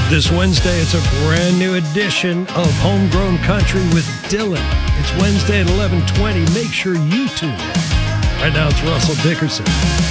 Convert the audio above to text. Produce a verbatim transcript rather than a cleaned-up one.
This Wednesday, it's a brand new edition of Homegrown Country with Dylan. It's Wednesday at eleven twenty. Make sure you tune in. Right now, it's Russell Dickerson.